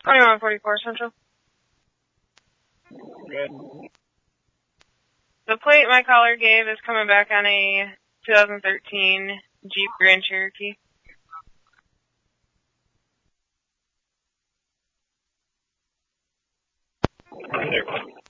2144 Central. Good. The plate my caller gave is coming back on a 2013 Jeep Grand Cherokee. There.